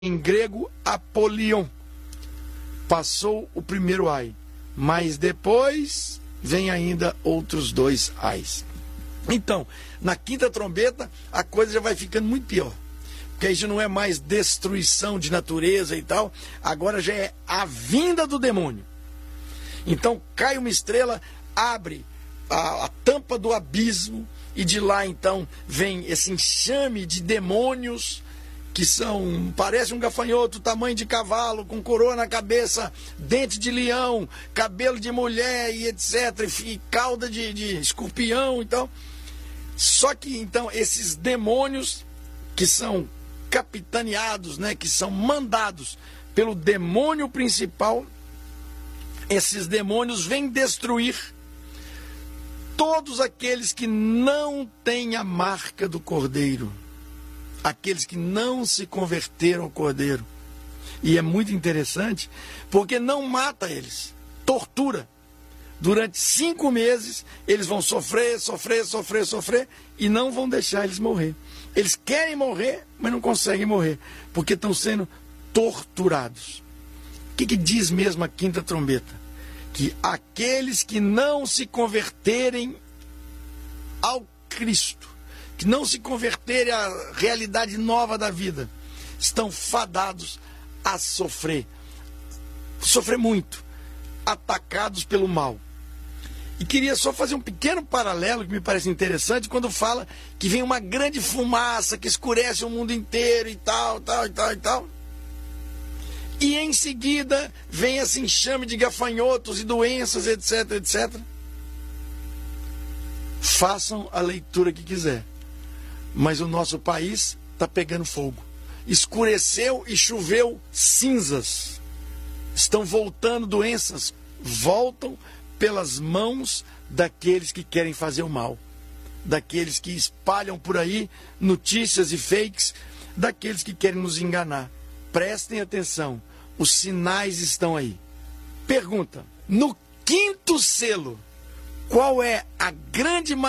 em grego, apolion. Passou o primeiro ai, mas depois vem ainda outros dois ais. Então, na quinta trombeta, a coisa já vai ficando muito pior. Porque aí já não é mais destruição de natureza e tal, agora já é a vinda do demônio. Então, cai uma estrela, abre a tampa do abismo, e de lá, então, vem esse enxame de demônios, que parece um gafanhoto, tamanho de cavalo, com coroa na cabeça, dente de leão, cabelo de mulher e etc, e cauda de escorpião, então. Só que, então, esses demônios que são capitaneados, né, que são mandados pelo demônio principal, esses demônios vêm destruir todos aqueles que não têm a marca do Cordeiro, aqueles que não se converteram ao Cordeiro. E é muito interessante, porque não mata eles, tortura. Durante 5 meses, eles vão sofrer, e não vão deixar eles morrer. Eles querem morrer, mas não conseguem morrer, porque estão sendo torturados. O que diz mesmo a quinta trombeta? Que aqueles que não se converterem ao Cristo, que não se converterem à realidade nova da vida, estão fadados a sofrer muito, atacados pelo mal. E queria só fazer um pequeno paralelo que me parece interessante, quando fala que vem uma grande fumaça que escurece o mundo inteiro e tal. E em seguida vem esse enxame de gafanhotos e doenças, etc. Façam a leitura que quiser. Mas o nosso país está pegando fogo. Escureceu e choveu cinzas. Estão voltando doenças. Voltam pelas mãos daqueles que querem fazer o mal. Daqueles que espalham por aí notícias e fakes. Daqueles que querem nos enganar. Prestem atenção. Os sinais estão aí. Pergunta: no quinto selo, qual é a grande